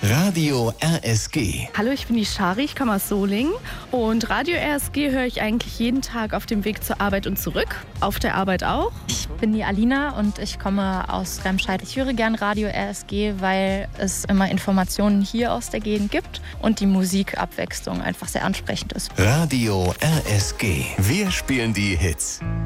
Radio RSG. Hallo, ich bin die Shari, ich komme aus Solingen und Radio RSG höre ich eigentlich jeden Tag auf dem Weg zur Arbeit und zurück, auf der Arbeit auch. Ich bin die Alina und ich komme aus Remscheid. Ich höre gern Radio RSG, weil es immer Informationen hier aus der Gegend gibt und die Musikabwechslung einfach sehr ansprechend ist. Radio RSG. Wir spielen die Hits.